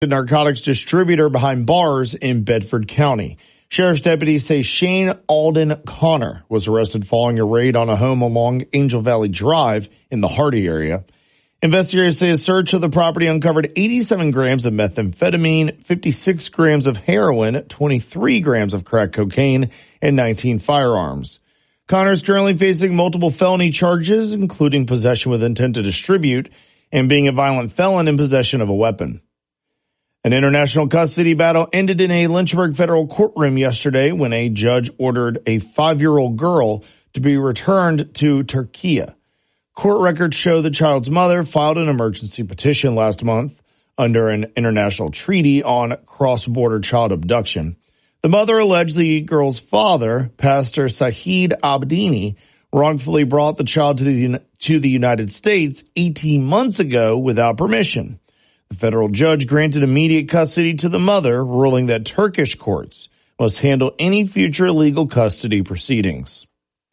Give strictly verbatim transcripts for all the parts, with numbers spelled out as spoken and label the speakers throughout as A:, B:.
A: narcotics distributor behind bars in Bedford County. Sheriff's deputies say Shane Alden Connor was arrested following a raid on a home along Angel Valley Drive in the Hardy area. Investigators say a search of the property uncovered eighty-seven grams of methamphetamine, fifty-six grams of heroin, twenty-three grams of crack cocaine, and nineteen firearms. Connor is currently facing multiple felony charges, including possession with intent to distribute and being a violent felon in possession of a weapon. An international custody battle ended in a Lynchburg federal courtroom yesterday when a judge ordered a five-year-old girl to be returned to Turkey. Court records show the child's mother filed an emergency petition last month under an international treaty on cross-border child abduction. The mother alleged the girl's father, Pastor Sahid Abdini, wrongfully brought the child to the, to the United States eighteen months ago without permission. The federal judge granted immediate custody to the mother, ruling that Turkish courts must handle any future legal custody proceedings.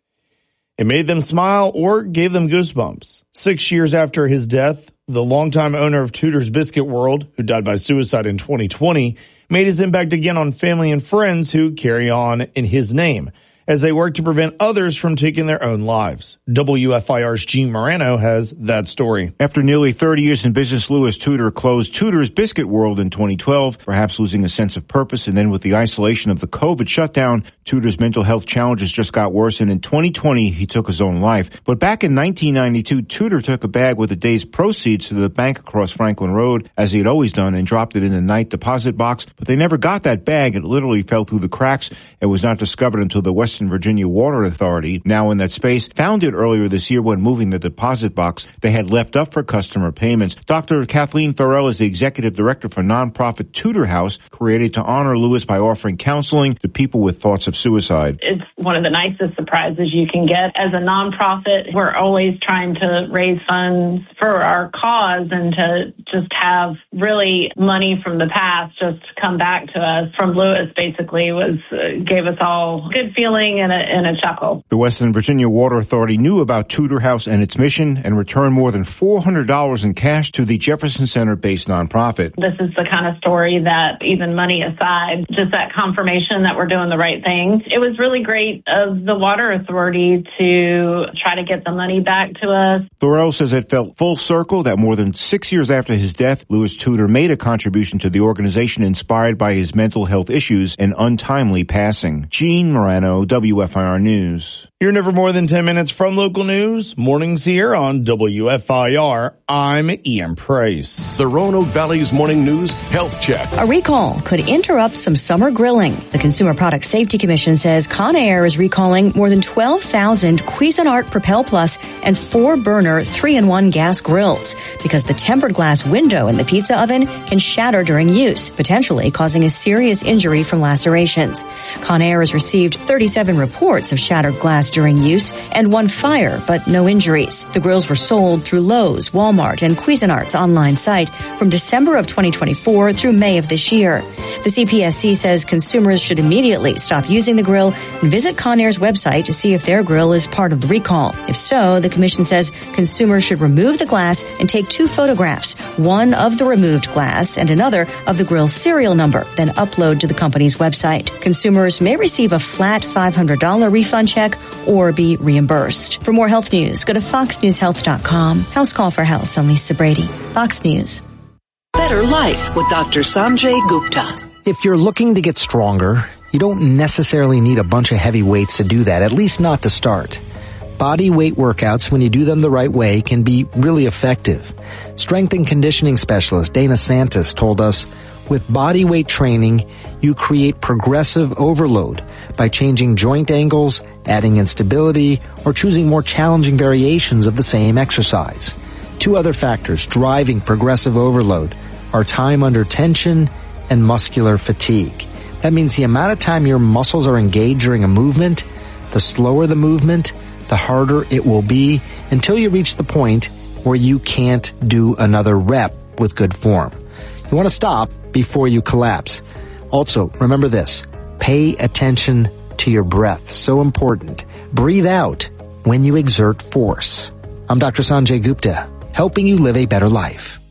A: It made them smile or gave them goosebumps. Six years after his death, the longtime owner of Tudor's Biscuit World, who died by suicide in twenty twenty, made his impact again on family and friends who carry on in his name as they work to prevent others from taking their own lives. W F I R's Gene Morano has that story.
B: After nearly thirty years in business, Louis Tudor closed Tudor's Biscuit World in twenty twelve, perhaps losing a sense of purpose. And then with the isolation of the COVID shutdown, Tudor's mental health challenges just got worse. And in twenty twenty, he took his own life. But back in nineteen ninety-two, Tudor took a bag with the day's proceeds to the bank across Franklin Road, as he had always done, and dropped it in the night deposit box. But they never got that bag. It literally fell through the cracks. It was not discovered until the Western Virginia Water Authority, now in that space, found it earlier this year when moving the deposit box they had left up for customer payments. Doctor Kathleen Thorell is the executive director for nonprofit Tudor House, created to honor Louis by offering counseling to people with thoughts of suicide.
C: It's one of the nicest surprises you can get. As a nonprofit, we're always trying to raise funds for our cause, and to just have really money from the past just come back to us from Louis basically was uh, gave us all a good feeling and a, and a chuckle.
B: The Western Virginia Water Authority knew about Tudor House and its mission and returned more than four hundred dollars in cash to the Jefferson Center-based nonprofit.
C: This is the kind of story that, even money aside, just that confirmation that we're doing the right thing. It was really great of the Water Authority to try to get the money back to us.
B: Thorell says it felt full circle that more than six years after his death, Louis Tudor made a contribution to the organization inspired by his mental health issues and untimely passing. Gene Morano, W F I R News.
A: You're never more than ten minutes from local news. Mornings here on W F I R. I'm Ian Price.
D: The Roanoke Valley's Morning News Health Check.
E: A recall could interrupt some summer grilling. The Consumer Product Safety Commission says Conair is recalling more than twelve thousand Cuisinart Propel Plus and four burner three in one gas grills because the tempered glass window in the pizza oven can shatter during use, potentially causing a serious injury from lacerations. Conair has received thirty-seven reports of shattered glass during use and one fire, but no injuries. The grills were sold through Lowe's, Walmart, and Cuisinart's online site from December of twenty twenty-four through May of this year. The C P S C says consumers should immediately stop using the grill and visit Conair's website to see if their grill is part of the recall. If so, the commission says consumers should remove the glass and take two photographs, one of the removed glass and another of the grill's serial number, then upload to the company's website. Consumers may receive a flat five hundred dollars refund check or be reimbursed. For more health news, go to fox news health dot com. House Call for Health. I'm Lisa Brady, Fox News.
F: Better Life with Doctor Sanjay Gupta.
G: If you're looking to get stronger, you don't necessarily need a bunch of heavy weights to do that, at least not to start. Body weight workouts, when you do them the right way, can be really effective. Strength and conditioning specialist Dana Santos told us, with body weight training, you create progressive overload by changing joint angles, adding instability, or choosing more challenging variations of the same exercise. Two other factors driving progressive overload are time under tension and muscular fatigue. That means the amount of time your muscles are engaged during a movement, the slower the movement, the harder it will be until you reach the point where you can't do another rep with good form. You want to stop before you collapse. Also, remember this, pay attention to your breath. So important. Breathe out when you exert force. I'm Doctor Sanjay Gupta, helping you live a better life.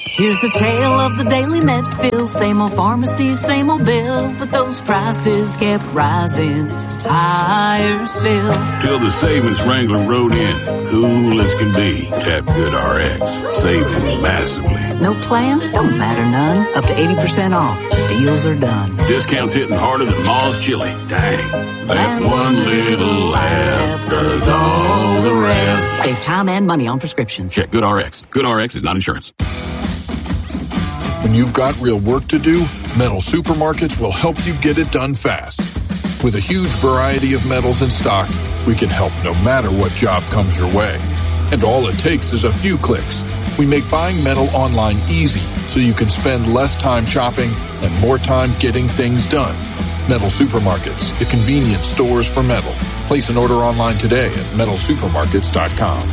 H: Here's the tale of the daily Medfield. Same old pharmacy, same old bill, but those prices kept rising higher still.
I: Till the savings wrangler rode in, cool as can be. Tap GoodRx, saving massively.
H: No plan? Don't matter none. Up to eighty percent off. Deals are done.
I: Discounts hitting harder than Ma's chili. Dang. That one little app does all the rest.
H: Save time and money on prescriptions.
I: Check GoodRx. GoodRx is not insurance.
J: When you've got real work to do, Metal Supermarkets will help you get it done fast. With a huge variety of metals in stock, we can help no matter what job comes your way. And all it takes is a few clicks. We make buying metal online easy so you can spend less time shopping and more time getting things done. Metal Supermarkets, the convenience stores for metal. Place an order online today at metal supermarkets dot com.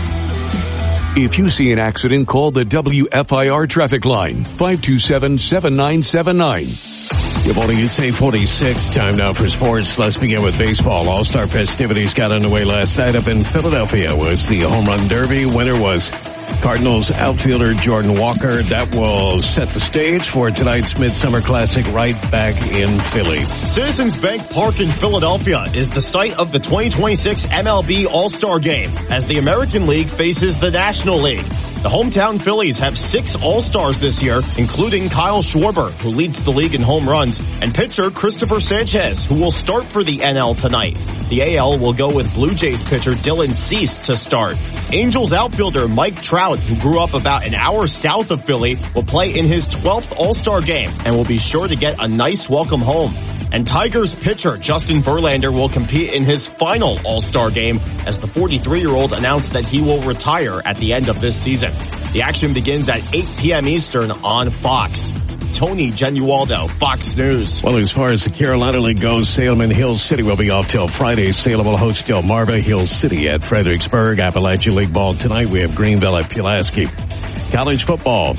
D: If you see an accident, call the W F I R traffic line, five two seven, seven nine seven nine.
K: Good morning, it's eight forty-six. Time now for sports. Let's begin with baseball. All-Star festivities got underway last night up in Philadelphia. It was the Home Run Derby. Winner was Cardinals outfielder Jordan Walker. That will set the stage for tonight's Midsummer Classic right back in Philly.
L: Citizens Bank Park in Philadelphia is the site of the twenty twenty-six M L B All-Star Game as the American League faces the National League. The hometown Phillies have six All-Stars this year, including Kyle Schwarber, who leads the league in home runs, and pitcher Christopher Sanchez, who will start for the N L tonight. The A L will go with Blue Jays pitcher Dylan Cease to start. Angels outfielder Mike Trout, who grew up about an hour south of Philly, will play in his twelfth All-Star game and will be sure to get a nice welcome home. And Tigers pitcher Justin Verlander will compete in his final All-Star game as the forty-three-year-old announced that he will retire at the end of this season. The action begins at eight p.m. Eastern on Fox. Tony Genualdo, Fox News.
K: Well, as far as the Carolina League goes, Salem and Hill City will be off till Friday. Salem will host Delmarva, Hill City at Fredericksburg. Appalachian League ball tonight. We have Greenville at Pulaski. College football.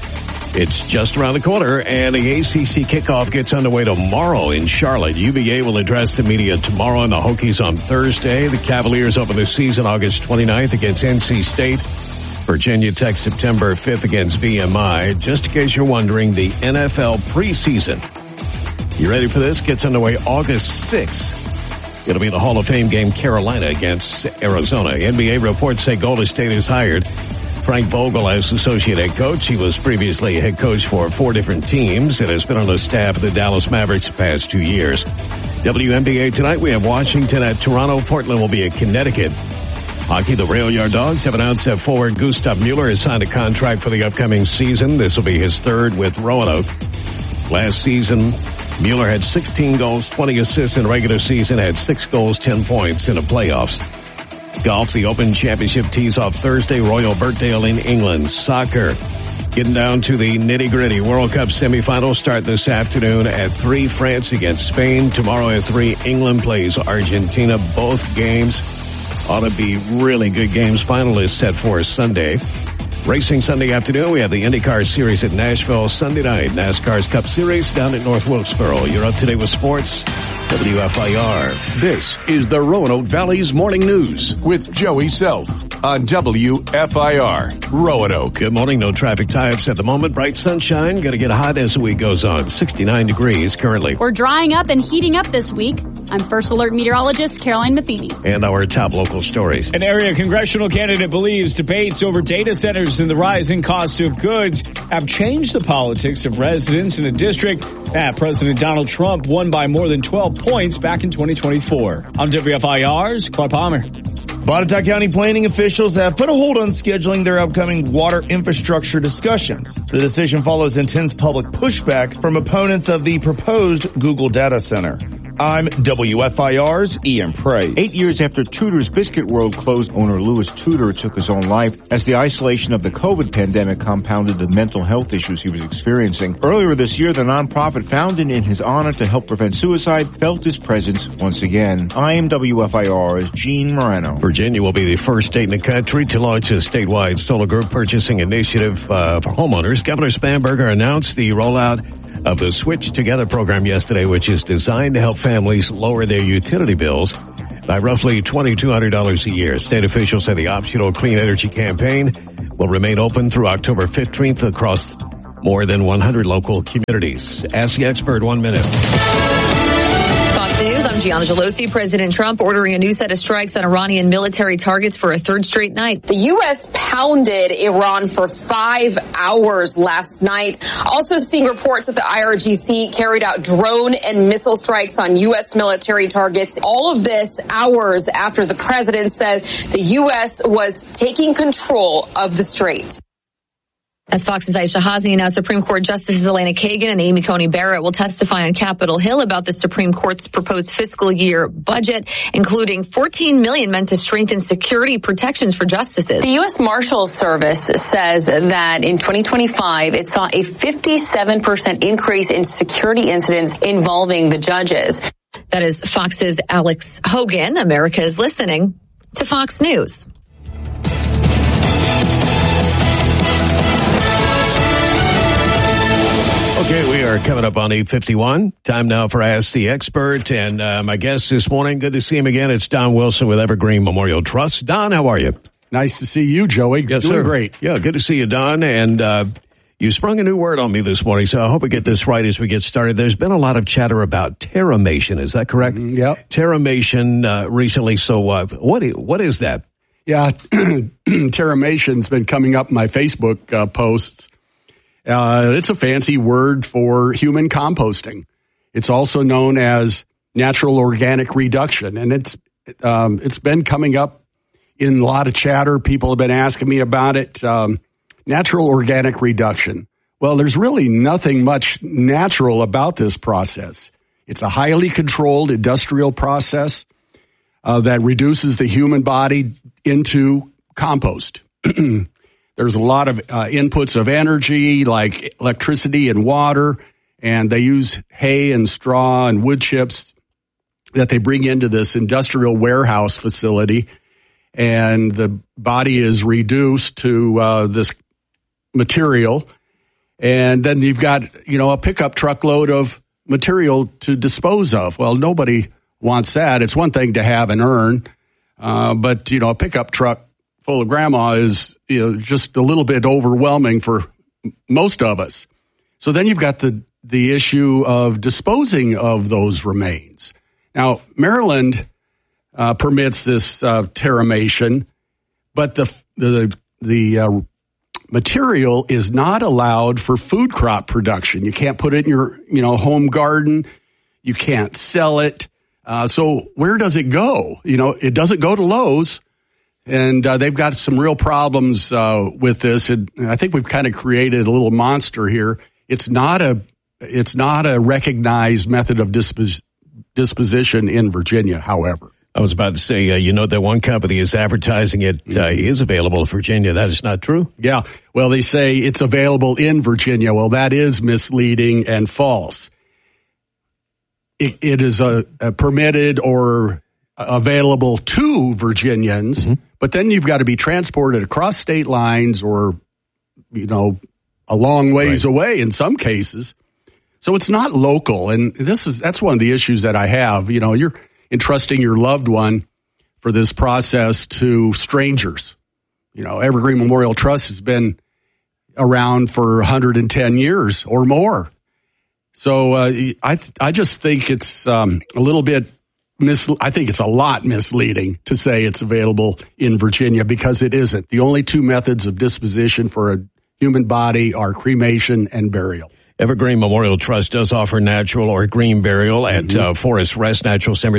K: It's just around the corner, and the A C C kickoff gets underway tomorrow in Charlotte. U V A will address the media tomorrow, and the Hokies on Thursday. The Cavaliers open the season August twenty-ninth against N C State. Virginia Tech September fifth against V M I. Just in case you're wondering, the N F L preseason. You ready for this? Gets underway August sixth. It'll be the Hall of Fame game, Carolina against Arizona. N B A reports say Golden State has hired Frank Vogel as associate head coach. He was previously head coach for four different teams and has been on the staff of the Dallas Mavericks the past two years. W N B A tonight, we have Washington at Toronto. Portland will be at Connecticut. Hockey, the Rail Yard Dogs have announced that forward Gustav Mueller has signed a contract for the upcoming season. This will be his third with Roanoke. Last season, Mueller had sixteen goals, twenty assists in the regular season, had six goals, ten points in the playoffs. Golf, the Open Championship tees off Thursday, Royal Birkdale in England. Soccer, getting down to the nitty-gritty. World Cup semifinals start this afternoon at three, France against Spain. Tomorrow at three, England plays Argentina. Both games ought to be really good games. Finalists set for Sunday. Racing Sunday afternoon, we have the IndyCar Series at Nashville. Sunday night, NASCAR's Cup Series down at North Wilkesboro. You're up to date with sports. W F I R.
D: This is the Roanoke Valley's Morning News with Joey Self on W F I R, Roanoke.
K: Good morning. No traffic tie-ups at the moment. Bright sunshine. Going to get hot as the week goes on. sixty-nine degrees currently.
M: We're drying up and heating up this week. I'm First Alert meteorologist Caroline Matheny.
K: And our top local stories.
N: An area congressional candidate believes debates over data centers and the rising cost of goods have changed the politics of residents in a district that President Donald Trump won by more than twelve points back in twenty twenty-four. I'm W F I R's Clark Palmer.
A: Botetourt County planning officials have put a hold on scheduling their upcoming water infrastructure discussions. The decision follows intense public pushback from opponents of the proposed Google data center. I'm W F I R's Ian Price.
B: Eight years after Tudor's Biscuit World closed, owner Louis Tudor took his own life as the isolation of the COVID pandemic compounded the mental health issues he was experiencing. Earlier this year, the nonprofit founded in his honor to help prevent suicide felt his presence once again. I am W F I R's Gene Moreno.
K: Virginia will be the first state in the country to launch a statewide solar group purchasing initiative uh, for homeowners. Governor Spanberger announced the rollout of the Switch Together program yesterday, which is designed to help families lower their utility bills. by roughly two thousand two hundred dollars a year. State officials say the optional clean energy campaign will remain open through October fifteenth across more than one hundred local communities. Ask the expert, one minute.
O: Fox News, I'm Gianna Gelosi. President Trump ordering a new set of strikes on Iranian military targets for a third straight night.
P: The U S pounded Iran for five hours last night. Also seeing reports that the I R G C carried out drone and missile strikes on U S military targets. All of this hours after the president said the U S was taking control of the strait.
O: As Fox's Aisha Hazi, now Supreme Court Justices Elena Kagan and Amy Coney Barrett will testify on Capitol Hill about the Supreme Court's proposed fiscal year budget, including fourteen million dollars meant to strengthen security protections for justices.
Q: The U S Marshals Service says that in twenty twenty-five, it saw a fifty-seven percent increase in security incidents involving the judges.
O: That is Fox's Alex Hogan. America is listening to Fox News.
K: Okay, we are coming up on eight fifty-one. Time now for Ask the Expert. And uh, my guest this morning, good to see him again. It's Don Wilson with Evergreen Memorial Trust. Don, how are you?
R: Nice to see you, Joey.
K: Yes,
R: Doing
K: sir.
R: Great.
K: Yeah, good to see you, Don. And uh, you sprung a new word on me this morning, so I hope we get this right as we get started. There's been a lot of chatter about terramation. Is that correct?
R: Mm, yep.
K: Terramation uh, recently. So uh, what is, what is that?
R: Yeah, terramation's been coming up in my Facebook uh, posts. Uh, it's a fancy word for human composting. It's also known as natural organic reduction, and it's um, it's been coming up in a lot of chatter. People have been asking me about it. Um, natural organic reduction. Well, there's really nothing much natural about this process. It's a highly controlled industrial process uh, that reduces the human body into compost. There's a lot of uh, inputs of energy like electricity and water, and they use hay and straw and wood chips that they bring into this industrial warehouse facility, and the body is reduced to uh, this material, and then you've got, you know, a pickup truckload of material to dispose of. Well, nobody wants that. It's one thing to have an urn, uh, but, you know, a pickup truck full of grandma is, you know, just a little bit overwhelming for most of us. So then you've got the, the issue of disposing of those remains. Now, Maryland uh, permits this uh, terramation, but the the the uh, material is not allowed for food crop production. You can't put it in your, you know, home garden. You can't sell it. Uh, so where does it go? You know, it doesn't go to Lowe's. And uh, they've got some real problems uh, with this. And I think we've kind of created a little monster here. It's not a it's not a recognized method of dispos- disposition in Virginia, however.
K: I was about to say, uh, you know, that one company is advertising it uh, is available in Virginia. That is not true.
R: Yeah. Well, they say it's available in Virginia. Well, that is misleading and false. It, it is a, a permitted or available to Virginians, mm-hmm. but then you've got to be transported across state lines or, you know, a long ways right. away in some cases. So it's not local. And this is, that's one of the issues that I have. You know, you're entrusting your loved one for this process to strangers. You know, Evergreen Memorial Trust has been around for one hundred ten years or more. So uh, I, I just think it's um, a little bit Mis- I think it's a lot misleading to say it's available in Virginia because it isn't. The only two methods of disposition for a human body are cremation and burial.
K: Evergreen Memorial Trust does offer natural or green burial at mm-hmm. uh, Forest Rest Natural Cemetery.